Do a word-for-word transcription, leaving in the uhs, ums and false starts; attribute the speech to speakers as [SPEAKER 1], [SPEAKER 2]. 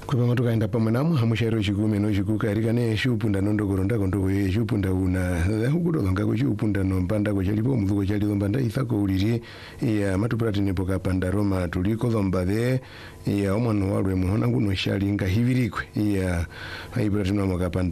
[SPEAKER 1] Kwa matu kaenda pamwe namu hamushero chikume no chikuka erika ne shupunda nondo koronda kondo ye shupunda una hukudo longa ko shupunda no mpanda ko chalipo mudhuko chali lombanda ithako uliri ya matupurati ne poka panda Roma tuliko lombade ya omwana walwe muhona kuno shali nga hivirikwe ya haibura tino makapanda